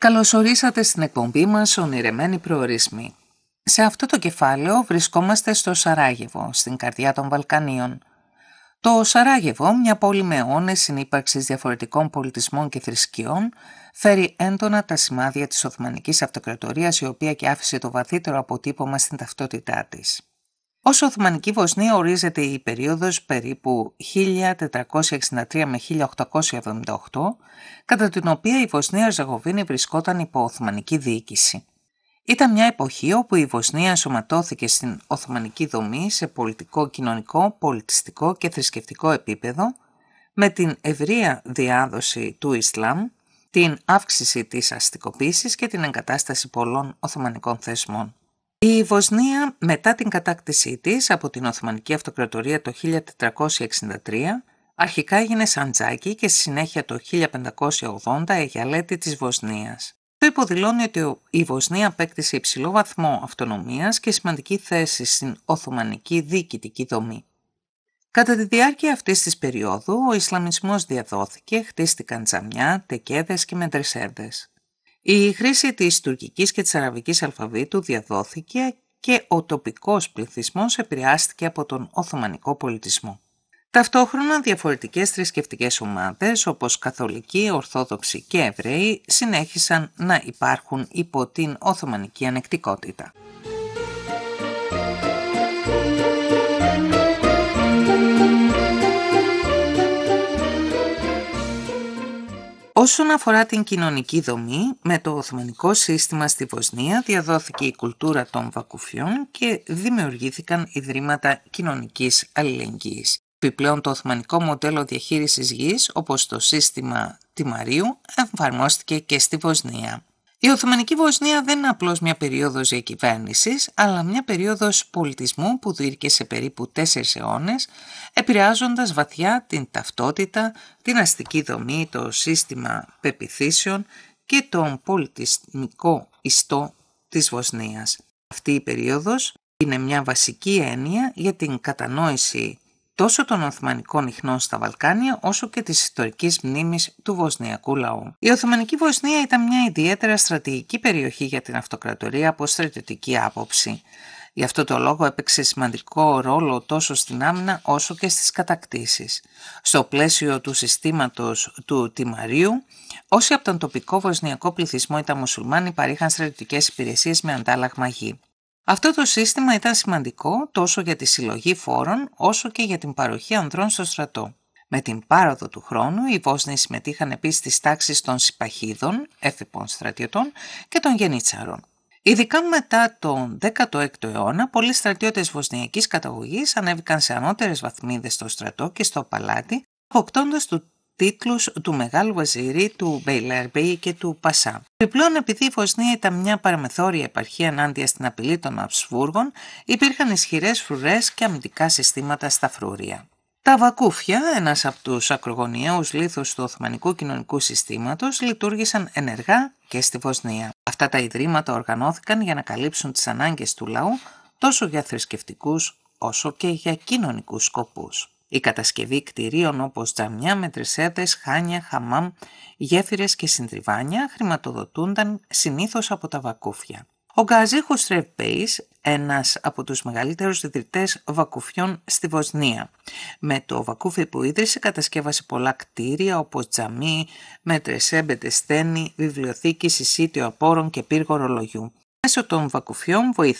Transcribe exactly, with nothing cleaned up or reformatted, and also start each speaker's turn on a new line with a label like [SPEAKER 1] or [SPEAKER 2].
[SPEAKER 1] Καλωσορίσατε στην εκπομπή μας «Ονειρεμένοι προορισμοί». Σε αυτό το κεφάλαιο βρισκόμαστε στο Σαράγεβο, στην καρδιά των Βαλκανίων. Το Σαράγεβο, μια πόλη με αιώνες συνύπαρξης διαφορετικών πολιτισμών και θρησκειών, φέρει έντονα τα σημάδια της Οθωμανικής Αυτοκρατορίας, η οποία και άφησε το βαθύτερο αποτύπωμα στην ταυτότητά της. Ως Οθωμανική Βοσνία ορίζεται η περίοδος περίπου χίλια τετρακόσια εξήντα τρία με χίλια οκτακόσια εβδομήντα οκτώ, κατά την οποία η Βοσνία Ερζεγοβίνη βρισκόταν υπό Οθωμανική διοίκηση. Ήταν μια εποχή όπου η Βοσνία ενσωματώθηκε στην Οθωμανική δομή σε πολιτικό, κοινωνικό, πολιτιστικό και θρησκευτικό επίπεδο, με την ευρεία διάδοση του Ισλάμ, την αύξηση της αστικοποίησης και την εγκατάσταση πολλών Οθωμανικών θεσμών. Η Βοσνία, μετά την κατάκτησή της από την Οθωμανική Αυτοκρατορία το χίλια τετρακόσια εξήντα τρία, αρχικά έγινε Σαντζάκη και στη συνέχεια το χίλια πεντακόσια ογδόντα Αιγιαλέτη της Βοσνίας. Το υποδηλώνει ότι η Βοσνία απέκτησε υψηλό βαθμό αυτονομίας και σημαντική θέση στην Οθωμανική διοικητική δομή. Κατά τη διάρκεια αυτής της περίοδου, ο Ισλαμισμός διαδόθηκε, χτίστηκαν τζαμιά, τεκέδες και μεντρεσέδες. Η χρήση της τουρκικής και της αραβικής αλφαβήτου διαδόθηκε και ο τοπικός πληθυσμός επηρεάστηκε από τον Οθωμανικό πολιτισμό. Ταυτόχρονα διαφορετικές θρησκευτικές ομάδες όπως Καθολικοί, Ορθόδοξοι και Εβραίοι συνέχισαν να υπάρχουν υπό την Οθωμανική ανεκτικότητα. Όσον αφορά την κοινωνική δομή, με το Οθωμανικό σύστημα στη Βοσνία διαδόθηκε η κουλτούρα των βακουφιών και δημιουργήθηκαν ιδρύματα κοινωνικής αλληλεγγύης. Επιπλέον το Οθωμανικό μοντέλο διαχείρισης γης, όπως το σύστημα τιμαρίου, εφαρμόστηκε και στη Βοσνία. Η Οθωμανική Βοσνία δεν είναι απλώς μια περίοδος διακυβέρνησης, αλλά μια περίοδος πολιτισμού που διήρκεσε περίπου τέσσερις αιώνες, επηρεάζοντας βαθιά την ταυτότητα, την αστική δομή, το σύστημα πεποιθήσεων και τον πολιτισμικό ιστό της Βοσνίας. Αυτή η περίοδος είναι μια βασική έννοια για την κατανόηση τόσο των Οθωμανικών ιχνών στα Βαλκάνια, όσο και της ιστορικής μνήμης του βοσνιακού λαού. Η Οθωμανική Βοσνία ήταν μια ιδιαίτερα στρατηγική περιοχή για την αυτοκρατορία από στρατιωτική άποψη. Γι' αυτό το λόγο έπαιξε σημαντικό ρόλο τόσο στην άμυνα όσο και στις κατακτήσεις. Στο πλαίσιο του συστήματος του τιμαρίου, όσοι από τον τοπικό βοσνιακό πληθυσμό ήταν μουσουλμάνοι παρήχαν στρατιωτικές υπηρεσίες με αντάλλαγμα γη. Αυτό το σύστημα ήταν σημαντικό τόσο για τη συλλογή φόρων όσο και για την παροχή ανδρών στο στρατό. Με την πάροδο του χρόνου οι Βόσνοι συμμετείχαν επίσης στις τάξεις των Σιπαχίδων, έφυπων στρατιωτών και των Γενίτσαρων. Ειδικά μετά τον δέκατο έκτο αιώνα, πολλοί στρατιώτες βοσνιακής καταγωγής ανέβηκαν σε ανώτερες βαθμίδες στο στρατό και στο παλάτι, αποκτώντας του τίτλους του Μεγάλου Βαζίρι, του Μπέιλερμπέι και του Πασά. Επιπλέον, επειδή η Βοσνία ήταν μια παραμεθόρια επαρχία ενάντια στην απειλή των Αψβούργων, υπήρχαν ισχυρές φρουρές και αμυντικά συστήματα στα φρούρια. Τα βακούφια, ένας από τους ακρογωνιαίους λίθους του Οθωμανικού κοινωνικού συστήματος, λειτουργήσαν ενεργά και στη Βοσνία. Αυτά τα ιδρύματα οργανώθηκαν για να καλύψουν τις ανάγκες του λαού τόσο για θρησκευτικούς όσο και για κοινωνικούς σκοπούς. Η κατασκευή κτηρίων όπως τζαμιά, μετρεσέδες, χάνια, χαμάμ, γέφυρες και συντριβάνια χρηματοδοτούνταν συνήθως από τα βακούφια. Ο Γκάζι Χουσρέβ Μπέης, ένας από τους μεγαλύτερους ιδρυτές βακουφιών στη Βοσνία. Με το βακούφι που ίδρυσε κατασκεύασε πολλά κτίρια όπως τζαμί, μετρεσέ, μπετεστένη, βιβλιοθήκη, συσίτιο απόρων και πύργο ρολογιού. Μέσω των βακουφιών βοήθησε